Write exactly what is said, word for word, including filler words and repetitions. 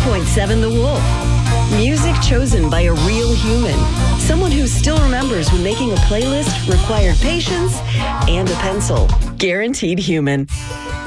point seven The Wolf. Music chosen by a real human. Someone who still remembers when making a playlist required patience and a pencil. Guaranteed human.